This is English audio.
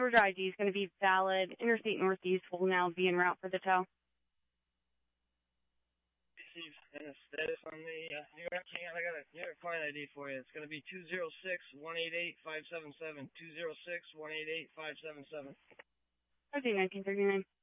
Georgia ID is going to be valid. Interstate Northeast will now be en route for the tow. And a status on the New York King. I got a New York client ID for you. It's going to be 206-188-577. 206-188-577. RZ 1939.